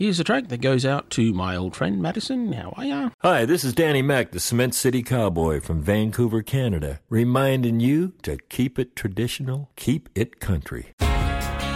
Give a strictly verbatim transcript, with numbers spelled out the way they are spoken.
here's a track that goes out to my old friend Madison. How are ya? Hi, this is Danny Mac, the Cement City Cowboy from Vancouver, Canada, reminding you to keep it traditional, keep it country.